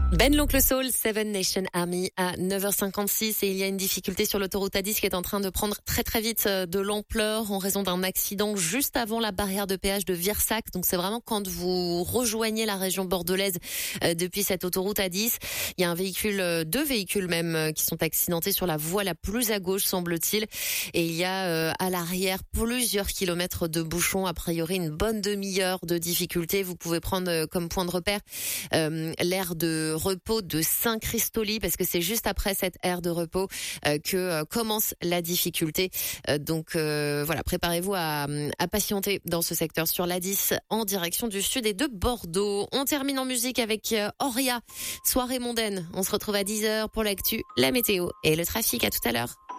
Ben l'Oncle Soul, Seven Nation Army à 9h56 et il y a une difficulté sur l'autoroute A10 qui est en train de prendre très très vite de l'ampleur en raison d'un accident juste avant la barrière de péage de Virsac. Donc c'est vraiment quand vous rejoignez la région bordelaise depuis cette autoroute A10. Il y a deux véhicules même qui sont accidentés sur la voie la plus à gauche semble-t-il. Et il y a à l'arrière plusieurs kilomètres de bouchons, a priori une bonne demi-heure de difficulté. Vous pouvez prendre comme point de repère l'aire de repos de Saint-Christoli parce que c'est juste après cette aire de repos que commence la difficulté. Donc voilà, préparez-vous à patienter dans ce secteur sur l'A10 en direction du sud et de Bordeaux. On termine en musique avec Auria, soirée mondaine. On se retrouve à 10h pour l'actu, la météo et le trafic. À tout à l'heure.